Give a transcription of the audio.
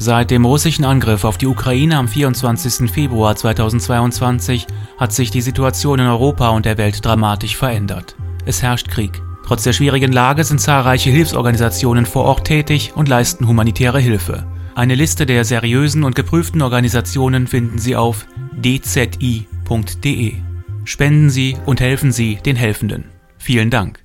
Seit dem russischen Angriff auf die Ukraine am 24. Februar 2022 hat sich die Situation in Europa und der Welt dramatisch verändert. Es herrscht Krieg. Trotz der schwierigen Lage sind zahlreiche Hilfsorganisationen vor Ort tätig und leisten humanitäre Hilfe. Eine Liste der seriösen und geprüften Organisationen finden Sie auf dzi.de. Spenden Sie und helfen Sie den Helfenden. Vielen Dank.